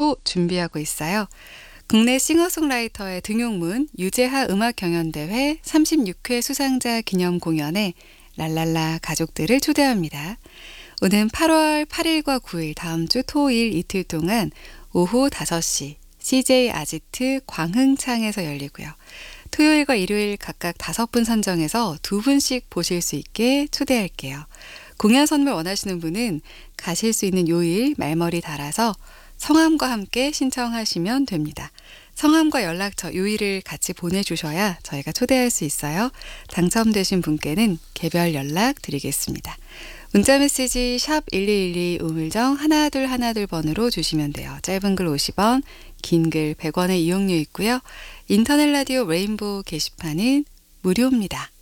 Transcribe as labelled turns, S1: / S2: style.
S1: 또 준비하고 있어요. 국내 싱어송라이터의 등용문 유재하 음악경연대회 36회 수상자 기념 공연에 랄랄라 가족들을 초대합니다. 오는 8월 8일과 9일 다음 주 토일 이틀 동안 오후 5시 CJ 아지트 광흥창에서 열리고요. 토요일과 일요일 각각 5분 선정해서 2분씩 보실 수 있게 초대할게요. 공연 선물 원하시는 분은 가실 수 있는 요일 말머리 달아서 성함과 함께 신청하시면 됩니다. 성함과 연락처, 요일을 같이 보내주셔야 저희가 초대할 수 있어요. 당첨되신 분께는 개별 연락 드리겠습니다. 문자메시지 샵 1212 우물정 1212번으로 주시면 돼요. 짧은 글 50원, 긴 글 100원의 이용료 있고요. 인터넷 라디오 레인보우 게시판은 무료입니다.